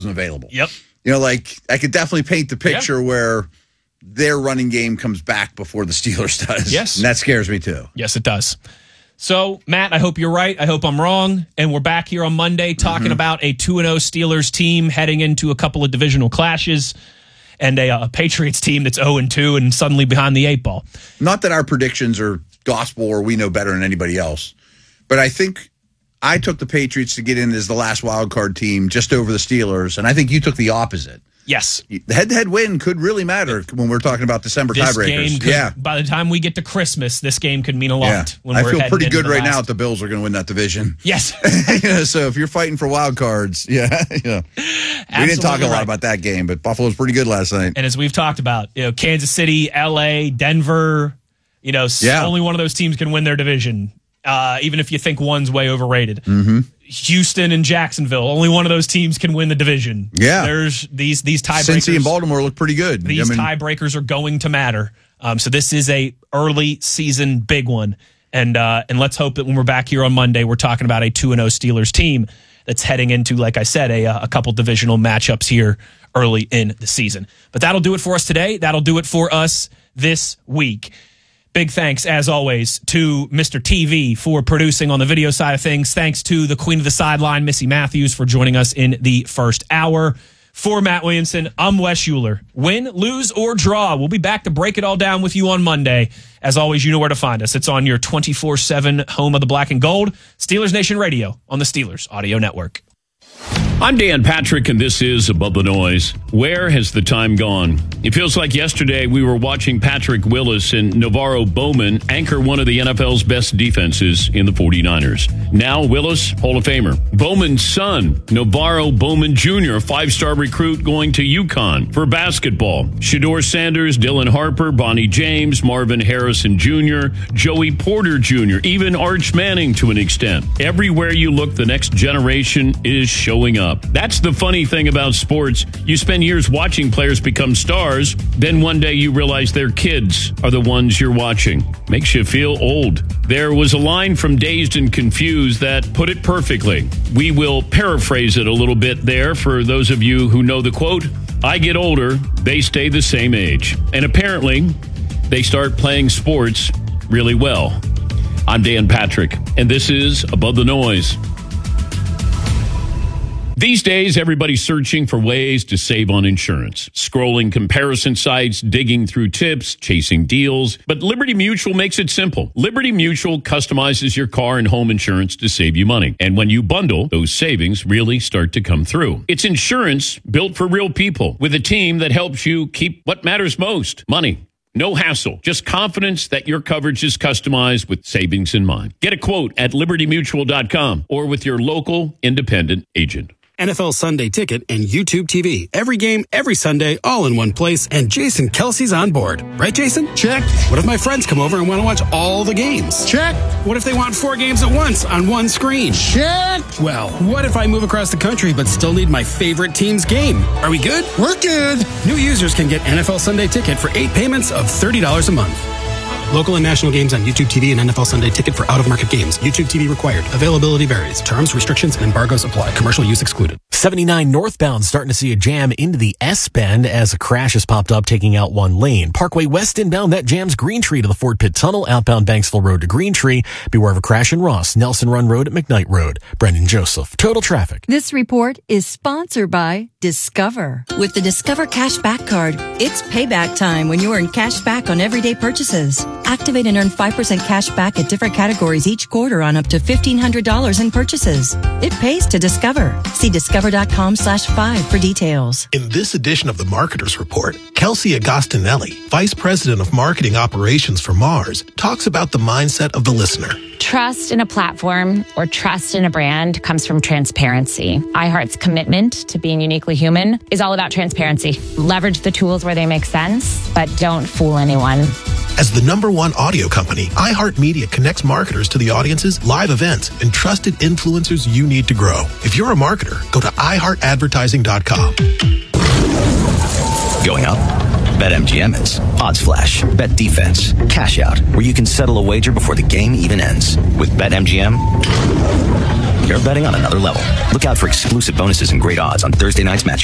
available. Yep. You know, like, I could definitely paint the picture where their running game comes back before the Steelers does. Yes. And that scares me, too. Yes, it does. So, Matt, I hope you're right. I hope I'm wrong. And we're back here on Monday talking about a 2-0 Steelers team heading into a couple of divisional clashes and a Patriots team that's 0-2 and suddenly behind the 8 ball. Not that our predictions are gospel or we know better than anybody else, but I think I took the Patriots to get in as the last wild card team just over the Steelers, and I think you took the opposite. Yes. The head-to-head win could really matter when we're talking about December tiebreakers. By the time we get to Christmas, this game could mean a lot. Yeah. When I we're feel pretty good right last. now that the Bills are going to win that division. Yes. So if you're fighting for wild cards, we didn't talk a lot about that game, but Buffalo was pretty good last night. And as we've talked about, Kansas City, LA, Denver, only one of those teams can win their division. Even if you think one's way overrated. Mm-hmm. Houston and Jacksonville, only one of those teams can win the division. Yeah. There's these tiebreakers. Cincy and Baltimore look pretty good. These tiebreakers are going to matter. So this is a early season big one. And let's hope that when we're back here on Monday, we're talking about a 2-0 Steelers team that's heading into, like I said, a couple divisional matchups here early in the season. But that'll do it for us today. That'll do it for us this week. Big thanks, as always, to Mr. TV for producing on the video side of things. Thanks to the Queen of the Sideline, Missy Matthews, for joining us in the first hour. For Matt Williamson, I'm Wes Euler. Win, lose, or draw, we'll be back to break it all down with you on Monday. As always, you know where to find us. It's on your 24/7 home of the black and gold, Steelers Nation Radio on the Steelers Audio Network. I'm Dan Patrick, and this is Above the Noise. Where has the time gone? It feels like yesterday we were watching Patrick Willis and Navarro Bowman anchor one of the NFL's best defenses in the 49ers. Now Willis, Hall of Famer. Bowman's son, Navarro Bowman Jr., a 5-star recruit going to UConn for basketball. Shedeur Sanders, Dylan Harper, Bonnie James, Marvin Harrison Jr., Joey Porter Jr., even Arch Manning to an extent. Everywhere you look, the next generation is showing up. That's the funny thing about sports. You spend years watching players become stars, then one day you realize their kids are the ones you're watching. Makes you feel old. There was a line from Dazed and Confused that put it perfectly. We will paraphrase it a little bit there for those of you who know the quote. I get older, they stay the same age. And apparently, they start playing sports really well. I'm Dan Patrick, and this is Above the Noise. These days, everybody's searching for ways to save on insurance. Scrolling comparison sites, digging through tips, chasing deals. But Liberty Mutual makes it simple. Liberty Mutual customizes your car and home insurance to save you money. And when you bundle, those savings really start to come through. It's insurance built for real people with a team that helps you keep what matters most, money. No hassle, just confidence that your coverage is customized with savings in mind. Get a quote at libertymutual.com or with your local independent agent. NFL Sunday Ticket and YouTube TV. Every game, every Sunday, all in one place. And Jason Kelsey's on board. Right, Jason? Check. What if my friends come over and want to watch all the games? Check. What if they want 4 games at once on one screen? Check. Well, what if I move across the country but still need my favorite team's game? Are we good? We're good. New users can get NFL Sunday Ticket for 8 payments of $30 a month. Local and national games on YouTube TV and NFL Sunday Ticket for out-of-market games. YouTube TV required. Availability varies. Terms, restrictions, and embargoes apply. Commercial use excluded. 79 northbound starting to see a jam into the S-Bend as a crash has popped up, taking out one lane. Parkway West inbound, that jams Green Tree to the Fort Pitt Tunnel, outbound Banksville Road to Green Tree. Beware of a crash in Ross, Nelson Run Road at McKnight Road. Brendan Joseph, Total Traffic. This report is sponsored by Discover. With the Discover Cashback Card, it's payback time when you earn cash back on everyday purchases. Activate and earn 5% cash back at different categories each quarter on up to $1,500 in purchases. It pays to Discover. See discover.com/5 for details. In this edition of the Marketer's Report, Kelsey Agostinelli, Vice President of Marketing Operations for Mars, talks about the mindset of the listener. Trust in a platform or trust in a brand comes from transparency. iHeart's commitment to being uniquely human is all about transparency. Leverage the tools where they make sense, but don't fool anyone. As the #1 audio company, iHeartMedia connects marketers to the audiences, live events, and trusted influencers you need to grow. If you're a marketer, go to iHeartAdvertising.com. Going up? BetMGM is. Odds Flash, Bet Defense, Cash Out, where you can settle a wager before the game even ends. With BetMGM, They're betting on another level. Look out for exclusive bonuses and great odds on Thursday night's match.